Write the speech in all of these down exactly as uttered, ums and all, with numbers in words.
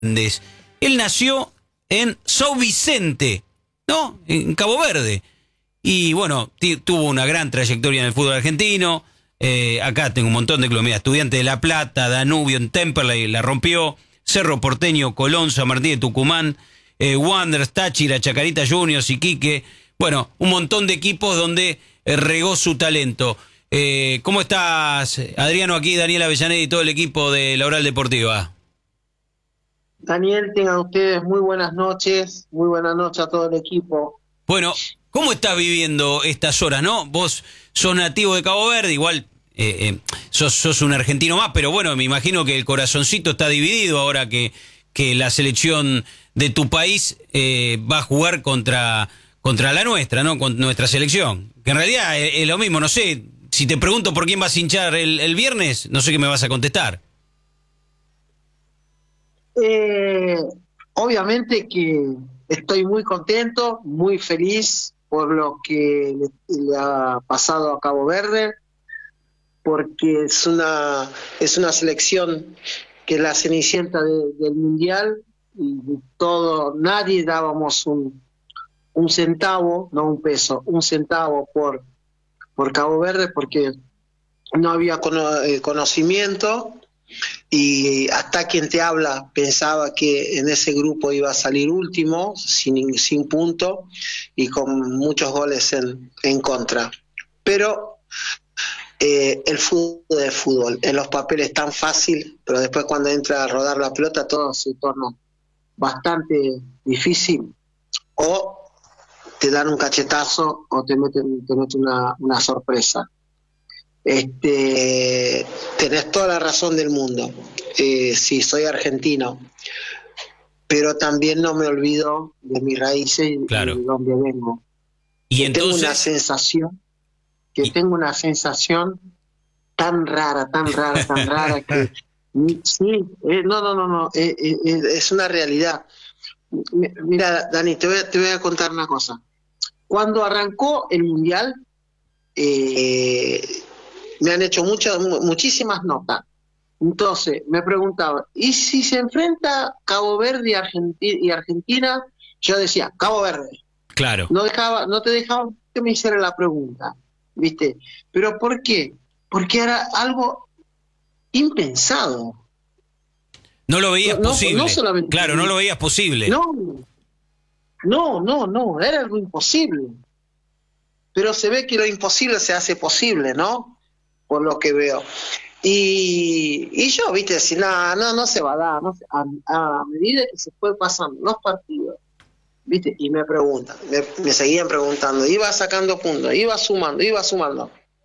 Hernández. Él nació en São Vicente, ¿no? En Cabo Verde. Y bueno, tuvo una gran trayectoria en el fútbol argentino. Eh, acá tengo un montón de clubes. Mira, Estudiante de La Plata, Danubio, en Temperley la rompió. Cerro Porteño, Colón, San Martín de Tucumán, eh, Wanderers, Táchira, Chacarita Juniors, Iquique. Bueno, un montón de equipos donde eh, regó su talento. Eh, ¿Cómo estás, Adriano? Aquí Daniel Avellaneda y todo el equipo de La Oral Deportiva. Daniel, tengan ustedes muy buenas noches, muy buenas noches a todo el equipo. Bueno, ¿cómo estás viviendo estas horas, no? Vos sos nativo de Cabo Verde, igual eh, eh, sos, sos un argentino más, pero bueno, me imagino que el corazoncito está dividido ahora que, que la selección de tu país eh, va a jugar contra, contra la nuestra, ¿no? Con nuestra selección. Que en realidad es, es lo mismo, no sé, si te pregunto por quién vas a hinchar el, el viernes, no sé qué me vas a contestar. Eh, obviamente que estoy muy contento, muy feliz por lo que le, le ha pasado a Cabo Verde, porque es una es una selección que es la cenicienta de, del Mundial, y todo, nadie dábamos un, un centavo, no un peso, un centavo por, por Cabo Verde, porque no había cono, eh, conocimiento. Y hasta quien te habla pensaba que en ese grupo iba a salir último, sin, sin punto y con muchos goles en, en contra. Pero eh, el fútbol es fútbol, en los papeles tan fácil, pero después cuando entra a rodar la pelota todo se torna bastante difícil. O te dan un cachetazo o te meten, te meten una, una sorpresa. Este, tenés toda la razón del mundo. Eh, sí, soy argentino, pero también no me olvido de mis raíces y claro. de donde vengo. Y que entonces tengo una sensación, que y... tengo una sensación tan rara, tan rara, tan rara que sí, eh, no, no, no, no, eh, eh, es una realidad. Mira, Dani, te voy a, te voy a contar una cosa. Cuando arrancó el Mundial, eh, me han hecho muchas, muchísimas notas. Entonces, me preguntaba, ¿y si se enfrenta Cabo Verde y Argentina, y Argentina? Yo decía, Cabo Verde. Claro. No dejaba, no te dejaba que me hiciera la pregunta, ¿viste? ¿Pero por qué? Porque era algo impensado. No lo veías no, posible. No solamente claro, no lo veías posible. No, no, no, no, era algo imposible. Pero se ve que lo imposible se hace posible, ¿no? Por lo que veo. Y, y yo, viste, si nada, no, no se va a dar, no, a, a medida que se fue pasando los partidos, viste, y me preguntan, me, me seguían preguntando, iba sacando puntos, iba sumando, iba sumando.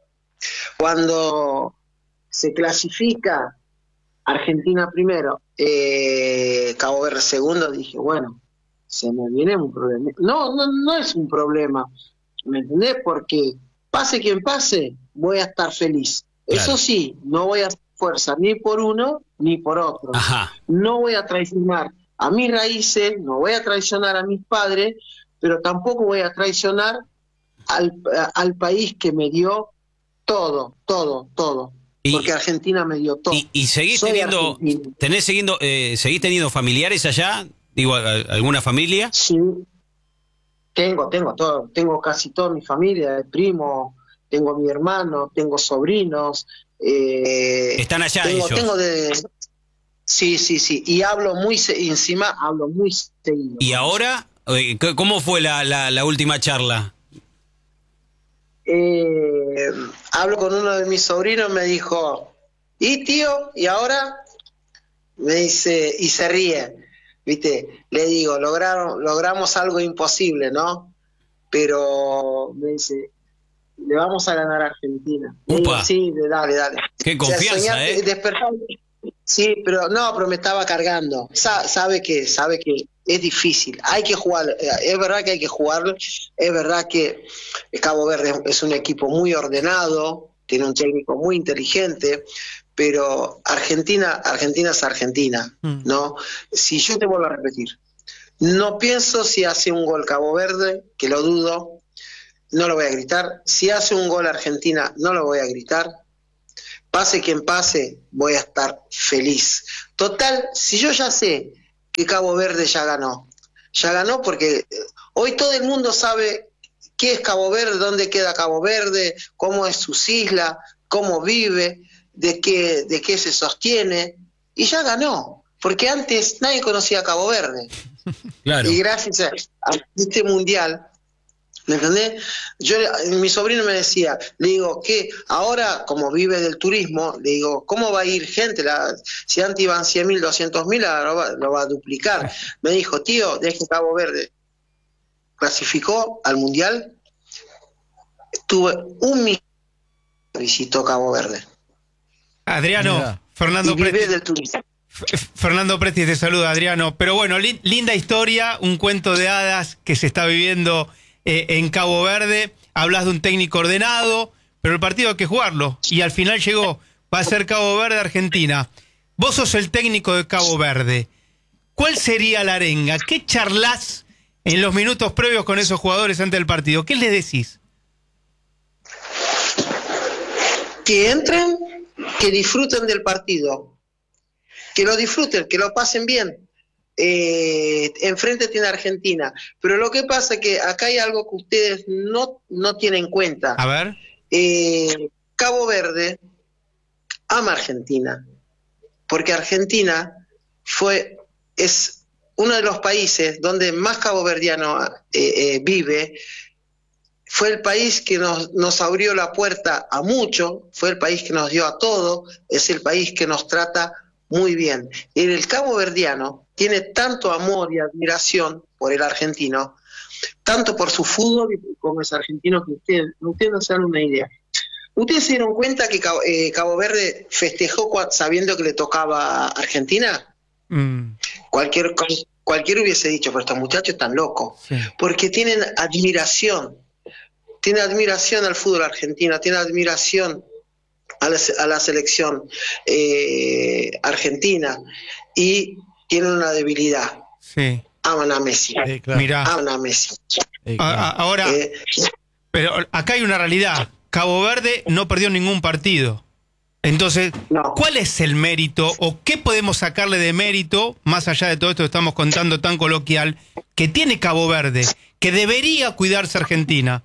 Cuando se clasifica Argentina primero, eh, Cabo Verde segundo, dije, bueno, se me viene un problema. No, no, no es un problema, ¿me entendés? Porque pase quien pase, voy a estar feliz. Claro. Eso sí, no voy a hacer fuerza ni por uno ni por otro. Ajá. No voy a traicionar a mis raíces, no voy a traicionar a mis padres, pero tampoco voy a traicionar al, a, al país que me dio todo, todo, todo. Y, porque Argentina me dio todo. Y, y seguís Soy teniendo, argentino. tenés siguiendo, eh, seguís teniendo familiares allá, digo, alguna familia. Sí, tengo, tengo todo, tengo casi toda mi familia, primo. Tengo mi hermano, tengo sobrinos. Eh, Están allá tengo, ellos. Tengo de... Sí, sí, sí. Y hablo muy... Encima hablo muy seguido. ¿Y ahora? ¿Cómo fue la, la, la última charla? Eh, hablo con uno de mis sobrinos, me dijo, ¿y tío? ¿Y ahora? Me dice, y se ríe. ¿Viste? Le digo, lograron, logramos algo imposible, ¿no? Pero me dice... le vamos a ganar a Argentina. Upa. Sí, dale, dale. Qué confianza, o sea, soñar, ¿eh? Despertar. Sí, pero no, pero me estaba cargando. Sa sabe que, sabe que es difícil. Hay que jugar. Es verdad que hay que jugarlo. Es verdad que Cabo Verde es un equipo muy ordenado, tiene un técnico muy inteligente, pero Argentina, Argentina es Argentina, mm. ¿no? Si yo te vuelvo a repetir, no pienso si hace un gol Cabo Verde, que lo dudo. No lo voy a gritar. Si hace un gol Argentina, no lo voy a gritar. Pase quien pase, voy a estar feliz. Total, si yo ya sé que Cabo Verde ya ganó. Ya ganó porque hoy todo el mundo sabe qué es Cabo Verde, dónde queda Cabo Verde, cómo es sus islas, cómo vive, de qué, de qué se sostiene, y ya ganó, porque antes nadie conocía Cabo Verde. Claro. Y gracias a, a este mundial, ¿me entendés? Yo, mi sobrino me decía, le digo, que ahora, como vive del turismo, le digo, ¿cómo va a ir gente? La, si antes iban cien mil, doscientos mil, ahora lo va, lo va a duplicar. Me dijo, tío, de que Cabo Verde clasificó al mundial, tuve un millón que visitó Cabo Verde. Adriano, Mira. Fernando Y vive Presti, del turismo. F- Fernando Presti te saluda, Adriano. Pero bueno, li- linda historia, un cuento de hadas que se está viviendo eh, en Cabo Verde. Hablas de un técnico ordenado, pero el partido hay que jugarlo. Y al final llegó, va a ser Cabo Verde-Argentina. Vos sos el técnico de Cabo Verde. ¿Cuál sería la arenga? ¿Qué charlas en los minutos previos con esos jugadores antes del partido? ¿Qué les decís? Que entren, que disfruten del partido, que lo disfruten, que lo pasen bien. Eh, enfrente tiene Argentina, pero lo que pasa es que acá hay algo que ustedes no, no tienen en cuenta. A ver. Eh, Cabo Verde ama Argentina, porque Argentina fue es uno de los países donde más caboverdiano eh, eh, vive. Fue el país que nos, nos abrió la puerta a mucho, fue el país que nos dio a todo, es el país que nos trata muy bien. Y el caboverdiano tiene tanto amor y admiración por el argentino, tanto por su fútbol como es argentino, que ustedes, ustedes no se dan una idea. ¿Ustedes se dieron cuenta que Cabo, eh, Cabo Verde festejó sabiendo que le tocaba a Argentina? Mm, Cualquier, cualquier hubiese dicho, pero estos muchachos están locos, sí. porque tienen admiración. Tiene admiración al fútbol argentino, tiene admiración a la, a la selección eh, argentina y tienen una debilidad. Sí. Aman a Messi. Sí, claro. Mirá. Aman a Messi. Sí, A- claro. a- ahora, Eh, pero acá hay una realidad. Cabo Verde no perdió ningún partido. Entonces, No. ¿cuál es el mérito o qué podemos sacarle de mérito, más allá de todo esto que estamos contando tan coloquial, que tiene Cabo Verde, que debería cuidarse Argentina?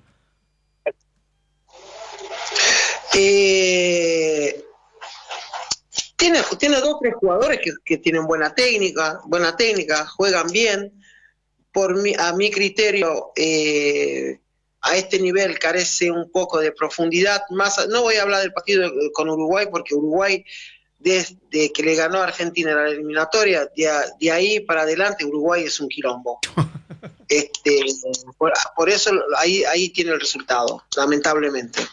Eh, tiene, tiene dos o tres jugadores que, que tienen buena técnica, buena técnica, juegan bien. Por mi, a mi criterio, eh, a este nivel carece un poco de profundidad. Más, no voy a hablar del partido con Uruguay, porque Uruguay, desde que le ganó a Argentina en la eliminatoria, de, de ahí para adelante Uruguay es un quilombo. Este, por, por eso ahí, ahí tiene el resultado, lamentablemente.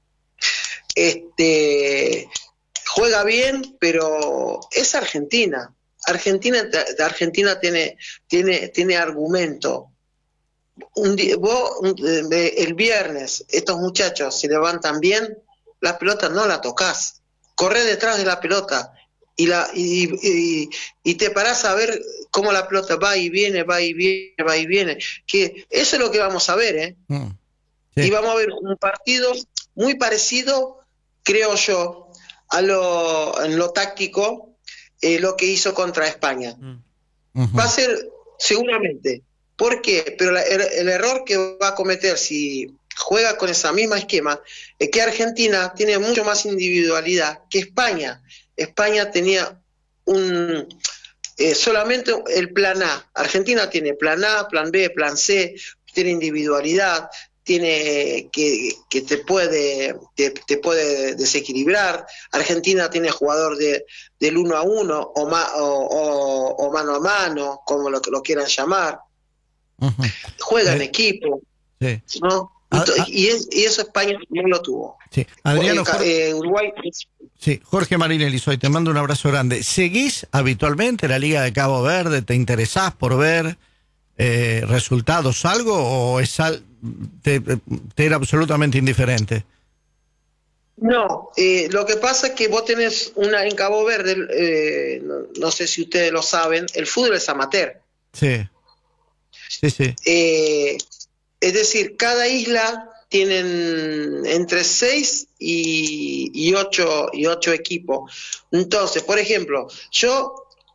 Este, juega bien, pero es Argentina. Argentina, Argentina tiene, tiene, tiene argumento. Un día, vos, un, el viernes, estos muchachos se levantan bien, la pelota no la tocas, corre detrás de la pelota y, la, y, y, y te parás a ver cómo la pelota va y viene, va y viene, va y viene. Que eso es lo que vamos a ver, ¿eh? Mm. Sí. Y vamos a ver un partido muy parecido, creo yo, a lo, en lo táctico, eh, lo que hizo contra España. Ujú. Va a ser seguramente. ¿Por qué? Pero la, el, el error que va a cometer si juega con esa misma esquema es que Argentina tiene mucho más individualidad que España. España tenía un eh, solamente el plan A. Argentina tiene plan A, plan B, plan C, tiene individualidad, tiene que, que te puede te, te puede desequilibrar. Argentina tiene jugador de, del uno a uno o, ma, o, o, o mano a mano, como lo, lo quieran llamar. Ujú. Juega en Eh, equipo, Sí. ¿no? Y, Ah, to- ah. y, es- y eso España no lo tuvo. Sí. Adriano, Eh, ca- Jorge, eh, Uruguay, sí, Jorge Marinelli soy, te mando un abrazo grande. ¿Seguís habitualmente la Liga de Cabo Verde? ¿Te interesás por ver eh, resultados, algo, o es al, te, te era absolutamente indiferente? no, eh, lo que pasa es que vos tenés una en Cabo Verde, eh, no, no sé si ustedes lo saben, el fútbol es amateur. Sí. Sí, sí. Eh, es decir, cada isla tienen entre seis y, y, ocho, y ocho equipos. Entonces, por ejemplo, yo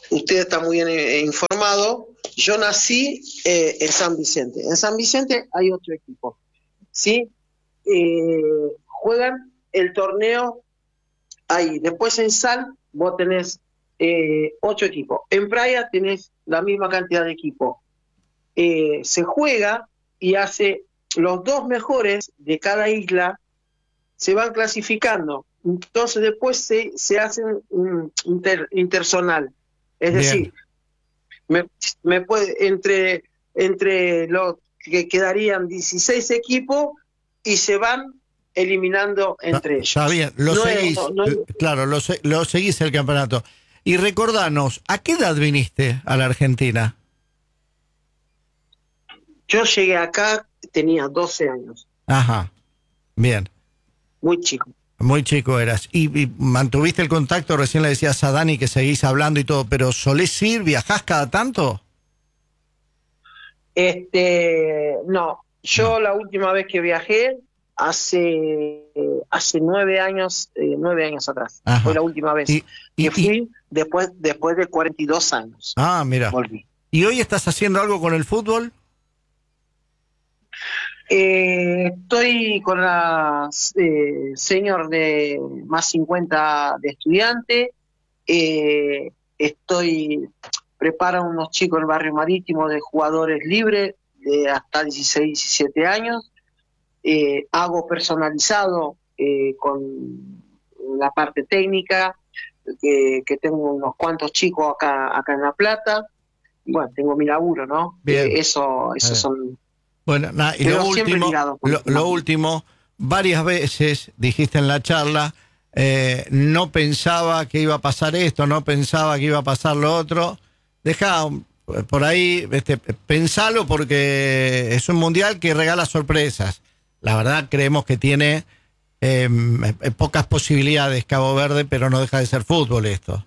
usted está muy bien eh, informado, yo nací eh, en San Vicente. En San Vicente hay otro equipo, ¿sí? Eh, juegan el torneo ahí. Después en Sal vos tenés eh, ocho equipos. En Praia tenés la misma cantidad de equipos. Eh, se juega y hace los dos mejores de cada isla se van clasificando. Entonces después se, se hacen un inter, interzonal. Es Bien. decir, me, me puede, entre, entre los que quedarían dieciséis equipos y se van eliminando entre ellos. Está bien, lo No es- seguís, no- no es- claro, lo, se- lo seguís el campeonato. Y recordanos, ¿a qué edad viniste a la Argentina? Yo llegué acá, tenía doce años, Ajá, bien, muy chico. muy chico eras. Y, y mantuviste el contacto, recién le decías a Dani que seguís hablando y todo, pero ¿solés ir, viajás cada tanto? Este, no, yo la última vez que viajé hace hace nueve años, eh, nueve años atrás. Ajá. Fue la última vez Y, y- que fui después después de cuarenta y dos años. ah, mira. Volví. ¿Y hoy estás haciendo algo con el fútbol? Eh, estoy con la eh, senior de más cincuenta de estudiante. Eh, estoy preparo unos chicos en el barrio marítimo de jugadores libres de hasta dieciséis, diecisiete años. Eh, hago personalizado eh, con la parte técnica, que, que tengo unos cuantos chicos acá, acá en La Plata. Bueno, tengo mi laburo, ¿no? Bien. Eh, eso, eso Bien. son. Bueno, nada, y Pero lo siempre último, ligado con lo, el lo fútbol. último, varias veces dijiste en la charla, eh, no pensaba que iba a pasar esto, no pensaba que iba a pasar lo otro. Deja um, por ahí, este, pensalo porque es un mundial que regala sorpresas. La verdad creemos que tiene eh, eh, pocas posibilidades Cabo Verde, pero no deja de ser fútbol esto.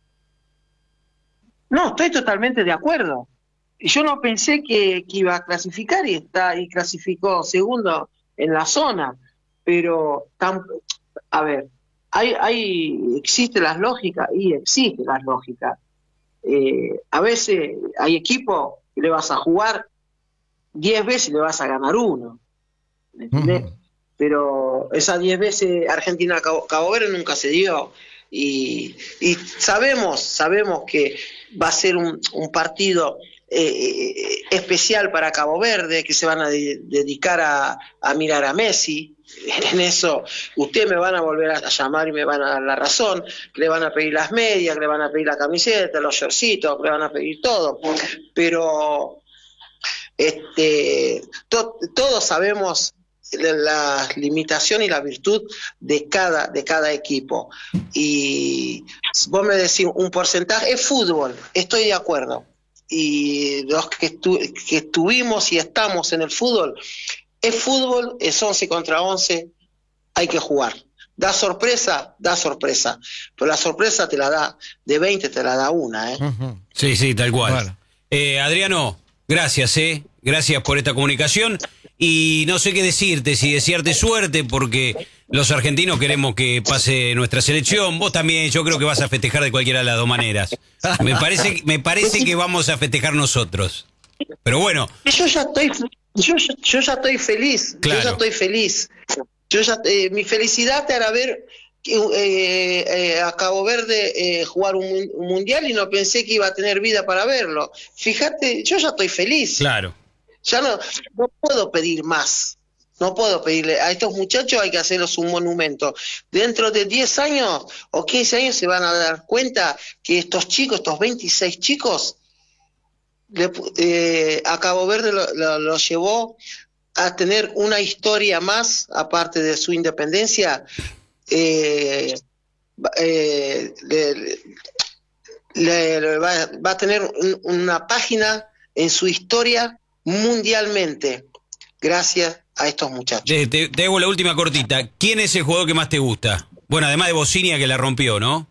No, estoy totalmente de acuerdo. Yo no pensé que, que iba a clasificar y está y clasificó segundo en la zona, pero tan, a ver, hay, hay existen las lógicas y existen las lógicas. Eh, a veces hay equipos que le vas a jugar diez veces y le vas a ganar uno, ¿me entendés? Ujú. Pero esas diez veces Argentina Cabo, Cabo Verde nunca se dio. Y, y sabemos, sabemos que va a ser un, un partido eh, especial para Cabo Verde, que se van a de, dedicar a, a mirar a Messi. En eso ustedes me van a volver a llamar y me van a dar la razón, que le van a pedir las medias, que le van a pedir la camiseta, los shortcitos, que le van a pedir todo. Pero este, to, todos sabemos la limitación y la virtud de cada, de cada equipo. Y vos me decís un porcentaje, es fútbol, estoy de acuerdo. Y los que, estu que estuvimos y estamos en el fútbol, es fútbol, es once contra once, hay que jugar. Da sorpresa, da sorpresa. Pero la sorpresa te la da, de veinte te la da una, ¿eh? Ujú. Sí, sí, tal cual. Bueno. Eh, Adriano, gracias, ¿eh? Gracias por esta comunicación. Y no sé qué decirte, si desearte suerte, porque los argentinos queremos que pase nuestra selección. Vos también, yo creo que vas a festejar de cualquiera de las dos maneras. Me parece, me parece que vamos a festejar nosotros. Pero bueno, Yo ya estoy, yo, ya- yo ya estoy feliz, Claro. yo ya estoy feliz. Yo ya, eh, mi felicidad era ver que, eh, eh, a Cabo Verde eh, jugar un, mun- un mundial y no pensé que iba a tener vida para verlo. Fíjate, yo ya estoy feliz. claro. Ya no, no puedo pedir más. No puedo pedirle a estos muchachos, hay que hacerlos un monumento. Dentro de diez años o quince años se van a dar cuenta que estos chicos, estos veintiséis chicos, le pu- eh, a Cabo Verde lo, lo- lo llevó a tener una historia más, aparte de su independencia. eh, va- eh, le- le- le va, va a tener un- una página en su historia mundialmente, gracias a estos muchachos. Te, te- te hago la última cortita. ¿Quién es el jugador que más te gusta? Bueno, además de Bocinia, que la rompió, ¿no?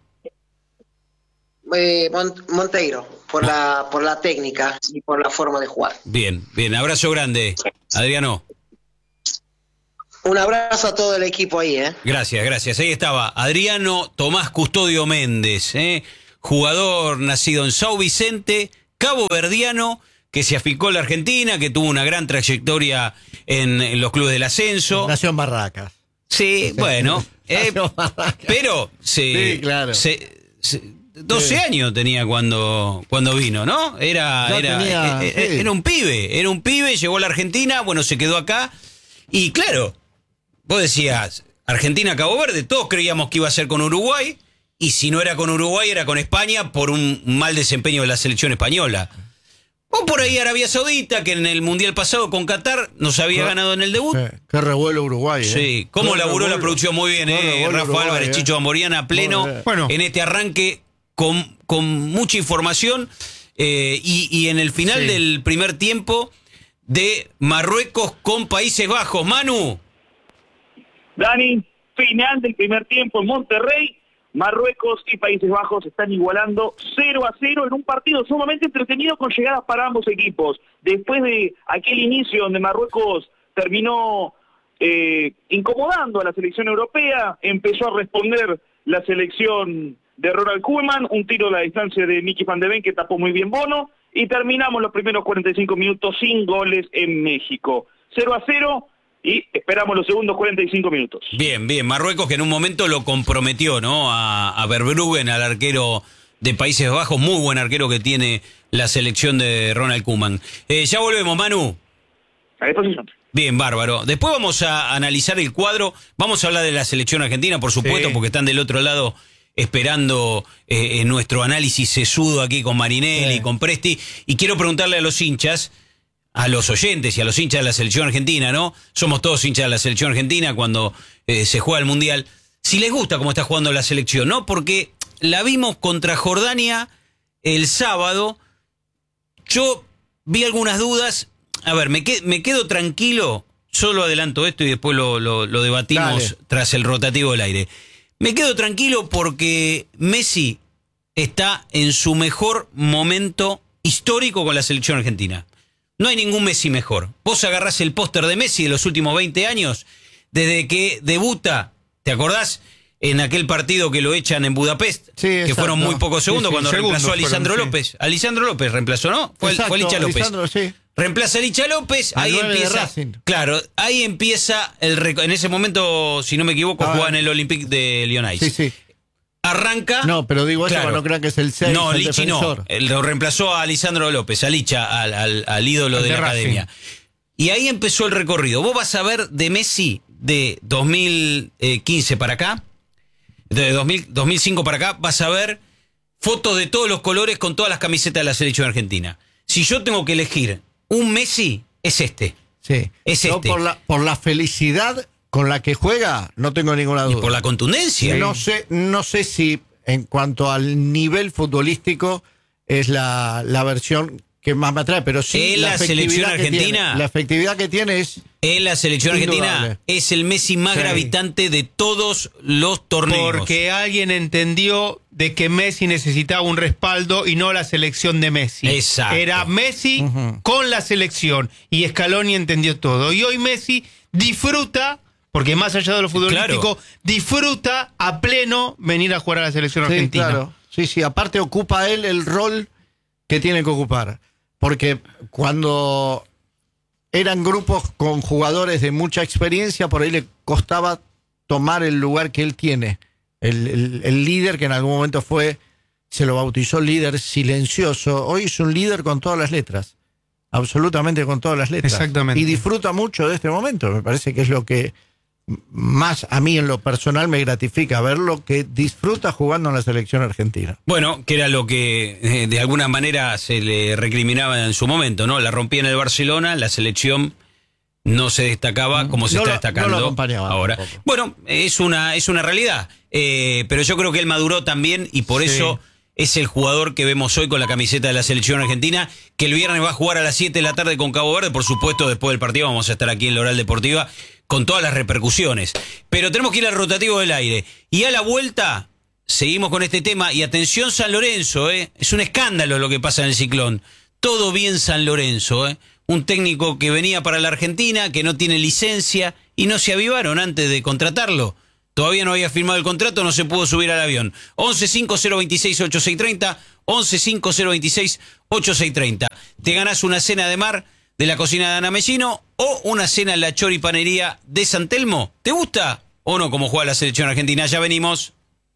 Eh, Mon- Monteiro, por la, por la técnica y por la forma de jugar. Bien, bien. Abrazo grande, Adriano. Un abrazo a todo el equipo ahí, ¿eh? Gracias, gracias. Ahí estaba Adriano Tomás Custodio Méndez, ¿eh? jugador nacido en São Vicente, caboverdiano, que se aficó en la Argentina, que tuvo una gran trayectoria en, en los clubes del ascenso. Nació en Barracas. Sí, bueno, eh, Nació en Barracas. pero se, Sí, claro. se- se- doce Sí. años tenía cuando, cuando vino, ¿no? Era, Ya era, tenía, eh, eh, sí. era un pibe, era un pibe, llegó a la Argentina, bueno, se quedó acá. Y claro, vos decías, Argentina-Cabo Verde, todos creíamos que iba a ser con Uruguay, y si no era con Uruguay, era con España por un mal desempeño de la selección española. O por ahí Arabia Saudita, que en el Mundial pasado con Qatar nos había Qué- ganado en el debut. Sí, qué revuelo Uruguay. Sí, ¿eh? cómo Qué laburó la revuelo. producción muy bien, Qué eh, revuelo Rafa Uruguay, Álvarez, eh. Chicho Amoriana a pleno Muy bien. Bueno. en este arranque con, con mucha información eh, y, y en el final Sí. del primer tiempo de Marruecos con Países Bajos. Manu. Dani, final del primer tiempo en Monterrey, Marruecos y Países Bajos están igualando cero a cero en un partido sumamente entretenido con llegadas para ambos equipos. Después de aquel inicio donde Marruecos terminó eh, incomodando a la selección europea, empezó a responder la selección de Ronald Koeman, un tiro a la distancia de Mickey van de Ven que tapó muy bien Bono, y terminamos los primeros cuarenta y cinco minutos sin goles en México. cero a cero. Y esperamos los segundos cuarenta y cinco minutos. Bien, bien, Marruecos que en un momento lo comprometió, ¿no? A, a Verbruggen, al arquero de Países Bajos, muy buen arquero que tiene la selección de Ronald Koeman. Eh, ya volvemos, Manu. A disposición. Bien, bárbaro. Después vamos a analizar el cuadro. Vamos a hablar de la selección argentina, por supuesto, Sí. porque están del otro lado esperando eh, nuestro análisis sesudo aquí con Marinelli, Sí. con Presti. Y quiero preguntarle a los hinchas, a los oyentes y a los hinchas de la selección argentina, ¿no? Somos todos hinchas de la selección argentina cuando eh, se juega el Mundial. Si les gusta cómo está jugando la selección, ¿no? Porque la vimos contra Jordania el sábado. Yo vi algunas dudas. A ver, me, que- me quedo tranquilo. Solo adelanto esto y después lo, lo- lo debatimos Dale. tras el rotativo del aire. Me quedo tranquilo porque Messi está en su mejor momento histórico con la selección argentina. No hay ningún Messi mejor. Vos agarrás el póster de Messi de los últimos veinte años, desde que debuta, ¿te acordás? En aquel partido que lo echan en Budapest, Sí, que exacto. fueron muy pocos segundos, Sí, sí, cuando segundos reemplazó a Lisandro fueron, sí. López. A Lisandro López reemplazó, ¿no? Fue, Exacto, fue Licha López. Lisandro, sí. Reemplaza a Licha López, Al ahí nueve de empieza. Racing. Claro, ahí empieza el reco- en ese momento, si no me equivoco, Ah, jugaba en el Olympique de Lyonnais. Sí, sí. Arranca. No, pero digo eso Claro. para no crean que es el seis, No, el Lichi no. defensor. Eh, Lo reemplazó a Lisandro López, a Licha, al, al- al ídolo Al de de la Racing. academia. Y ahí empezó el recorrido. Vos vas a ver de Messi de dos mil quince para acá, de dos mil, dos mil cinco para acá, vas a ver fotos de todos los colores con todas las camisetas de la selección argentina. Si yo tengo que elegir un Messi, es este. Sí. Es Yo este. por la, por la felicidad con la que juega, no tengo ninguna Y duda. por la contundencia. No sé, no sé si en cuanto al nivel futbolístico es la, la versión que más me atrae, pero sí En la efectividad selección que argentina. tiene. La efectividad que tiene es En la selección argentina Indudable. es el Messi más Sí. gravitante de todos los torneos. Porque alguien entendió de que Messi necesitaba un respaldo y no la selección de Messi. Exacto. Era Messi Ujú. con la selección. Y Scaloni entendió todo. Y hoy Messi disfruta, porque más allá de lo futbolístico, Claro. disfruta a pleno venir a jugar a la selección sí, argentina. claro. Sí, sí, aparte ocupa él el rol que tiene que ocupar. Porque cuando eran grupos con jugadores de mucha experiencia, por ahí le costaba tomar el lugar que él tiene. El, el- el líder que en algún momento fue, se lo bautizó líder silencioso. Hoy es un líder con todas las letras. Absolutamente con todas las letras. Exactamente. Y disfruta mucho de este momento. Me parece que es lo que más a mí en lo personal me gratifica, ver lo que disfruta jugando en la selección argentina. Bueno, que era lo que eh, de alguna manera se le recriminaba en su momento, ¿no? La rompía en el Barcelona, la selección no se destacaba como se No está lo- destacando no lo acompañaba ahora. tampoco. Bueno, es una, es una realidad, eh, pero yo creo que él maduró también y por Sí. eso es el jugador que vemos hoy con la camiseta de la selección argentina, que el viernes va a jugar a las siete de la tarde con Cabo Verde. Por supuesto, después del partido vamos a estar aquí en la Oral Deportiva con todas las repercusiones. Pero tenemos que ir al rotativo del aire. Y a la vuelta, seguimos con este tema. Y atención San Lorenzo, ¿eh? Es un escándalo lo que pasa en el Ciclón. Todo bien San Lorenzo, ¿eh? Un técnico que venía para la Argentina, que no tiene licencia, y no se avivaron antes de contratarlo. Todavía no había firmado el contrato, no se pudo subir al avión. once cinco cero veintiséis ochenta y seis treinta, once cinco cero veintiséis ochenta y seis treinta. Te ganás una cena de mar de la cocina de Ana Mellino o una cena en la choripanería de San Telmo. ¿Te gusta o no cómo juega la selección argentina? Ya venimos.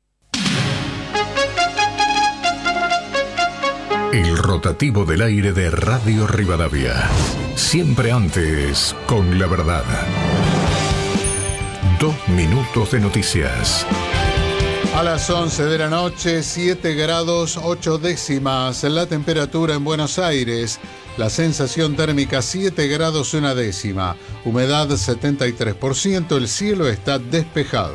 El rotativo del aire de Radio Rivadavia. Siempre antes con la verdad. Dos minutos de noticias. A las once de la noche, siete grados ocho décimas. La temperatura en Buenos Aires. La sensación térmica siete grados una décima. Humedad setenta y tres por ciento. El cielo está despejado.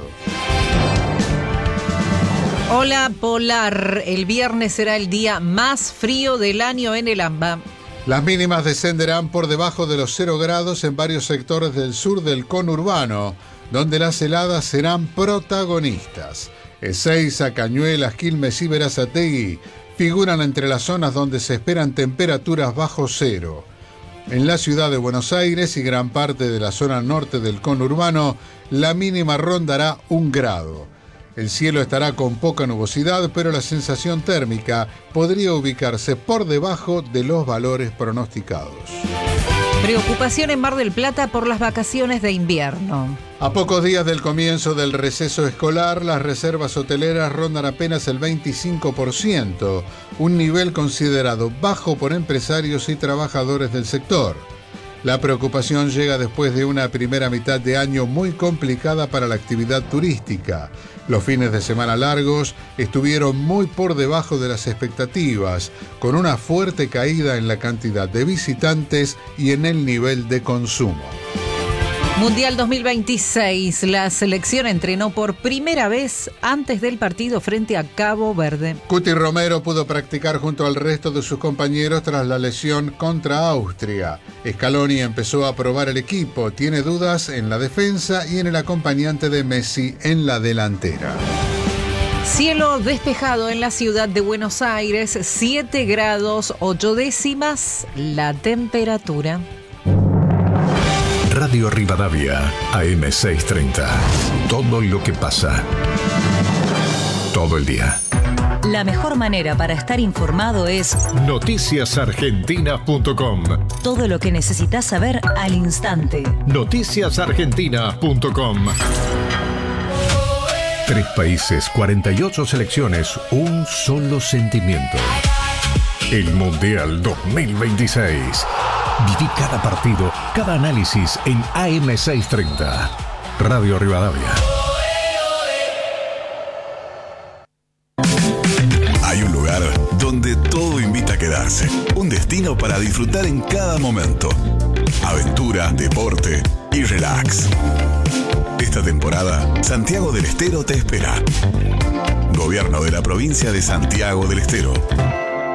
Hola Polar. El viernes será el día más frío del año en el AMBA. Las mínimas descenderán por debajo de los cero grados en varios sectores del sur del conurbano, donde las heladas serán protagonistas. Ezeiza, Cañuelas, Quilmes y Berazategui figuran entre las zonas donde se esperan temperaturas bajo cero. En la ciudad de Buenos Aires y gran parte de la zona norte del conurbano, la mínima rondará un grado. El cielo estará con poca nubosidad, pero la sensación térmica podría ubicarse por debajo de los valores pronosticados. Preocupación en Mar del Plata por las vacaciones de invierno. A pocos días del comienzo del receso escolar, las reservas hoteleras rondan apenas el veinticinco por ciento, un nivel considerado bajo por empresarios y trabajadores del sector. La preocupación llega después de una primera mitad de año muy complicada para la actividad turística. Los fines de semana largos estuvieron muy por debajo de las expectativas, con una fuerte caída en la cantidad de visitantes y en el nivel de consumo. Mundial dos mil veintiséis. La selección entrenó por primera vez antes del partido frente a Cabo Verde. Cuti Romero pudo practicar junto al resto de sus compañeros tras la lesión contra Austria. Scaloni empezó a probar el equipo, tiene dudas en la defensa y en el acompañante de Messi en la delantera. Cielo despejado en la ciudad de Buenos Aires, siete grados ocho décimas la temperatura. Radio Rivadavia, A M seiscientos treinta. Todo lo que pasa. Todo el día. La mejor manera para estar informado es noticias argentinas punto com. Todo lo que necesitas saber al instante. noticias argentinas punto com. Tres países, cuarenta y ocho selecciones, un solo sentimiento. El Mundial dos mil veintiséis. Viví cada partido, cada análisis en A M seiscientos treinta. Radio Rivadavia. Hay un lugar donde todo invita a quedarse. Un destino para disfrutar en cada momento. Aventura, deporte y relax. Esta temporada, Santiago del Estero te espera. Gobierno de la provincia de Santiago del Estero.